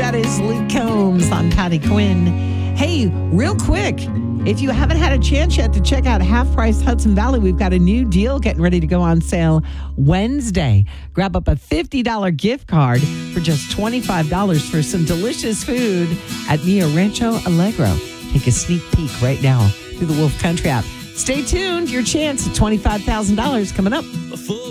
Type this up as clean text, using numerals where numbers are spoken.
That is Luke Combs. I'm Patty Quinn. Hey, real quick, if you haven't had a chance yet to check out Half Price Hudson Valley, we've got a new deal getting ready to go on sale Wednesday. Grab up a $50 gift card for just $25 for some delicious food at Mia Rancho Allegro. Take a sneak peek right now through the Wolf Country app. Stay tuned. Your chance at $25,000 coming up.